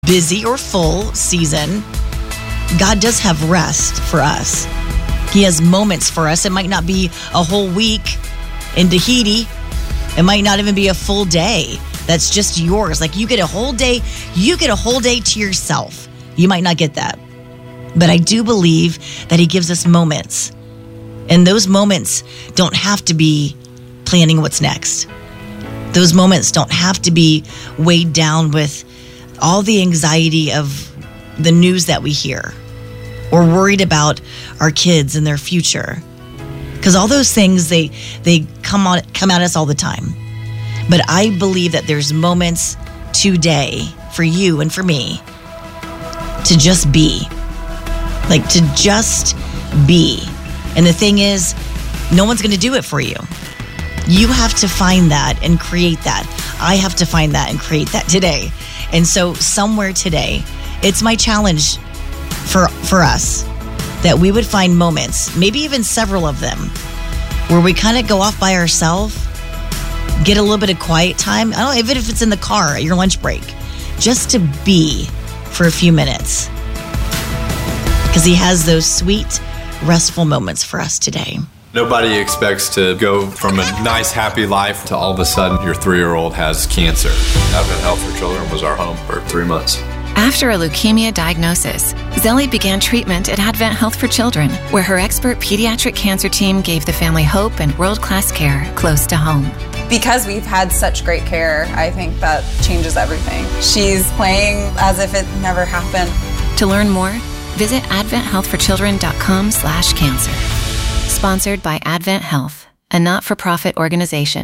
busy or full season, God does have rest for us. He has moments for us. It might not be a whole week in Tahiti. It might not even be a full day. That's just yours. Like you get a whole day. You get a whole day to yourself. You might not get that. But I do believe that he gives us moments. And those moments don't have to be planning what's next. Those moments don't have to be weighed down with all the anxiety of the news that we hear or worried about our kids and their future. Because all those things, they come at us all the time. But I believe that there's moments today for you and for me to just be. Like to just be. And the thing is, no one's going to do it for you. You have to find that and create that. I have to find that and create that today. And so somewhere today, it's my challenge for us that we would find moments, maybe even several of them, where we kind of go off by ourselves, get a little bit of quiet time. I don't know, even if it's in the car at your lunch break, just to be for a few minutes. Because he has those sweet, restful moments for us today. Nobody expects to go from a nice, happy life to all of a sudden your 3-year-old has cancer. Advent Health for Children was our home for 3 months. After a leukemia diagnosis, Zelly began treatment at Advent Health for Children, where her expert pediatric cancer team gave the family hope and world-class care close to home. Because we've had such great care, I think that changes everything. She's playing as if it never happened. To learn more, visit adventhealthforchildren.com/cancer. Sponsored by Advent Health, a not-for-profit organization.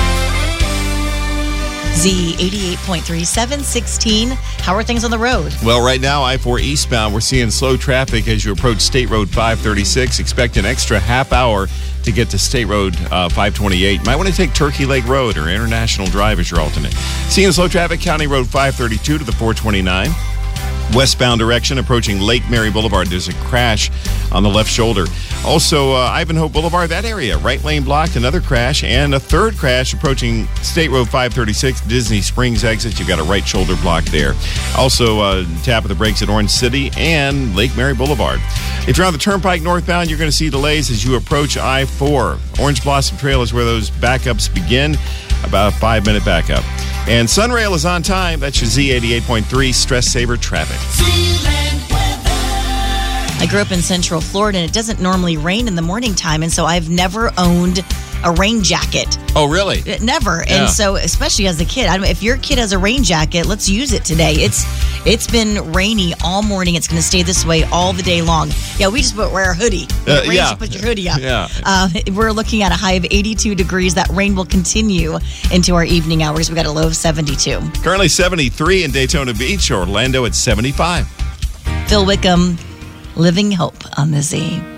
Z88.3, 716. How are things on the road? Well, right now, I-4 eastbound, we're seeing slow traffic as you approach State Road 536. Expect an extra half hour to get to State Road 528. You might want to take Turkey Lake Road or International Drive as your alternate. Seeing slow traffic, County Road 532 to the 429. Westbound direction, approaching Lake Mary Boulevard. There's a crash on the left shoulder. Also, Ivanhoe Boulevard, that area, right lane blocked, another crash, and a third crash approaching State Road 536, Disney Springs exit. You've got a right shoulder block there. Also, tap of the brakes at Orange City and Lake Mary Boulevard. If you're on the Turnpike northbound, you're going to see delays as you approach I-4. Orange Blossom Trail is where those backups begin, about a 5-minute backup. And Sunrail is on time. That's your Z88.3 Stress Saver Traffic. I grew up in Central Florida, and it doesn't normally rain in the morning time, and so I've never owned a rain jacket. Oh, really? Never. Yeah. And so, especially as a kid, if your kid has a rain jacket, let's use it today. It's been rainy all morning. It's going to stay this way all the day long. Yeah, we just wear a hoodie. You put your hoodie up. Yeah. We're looking at a high of 82 degrees. That rain will continue into our evening hours. We got a low of 72. Currently 73 in Daytona Beach, Orlando at 75. Phil Wickham, Living Hope on the Z.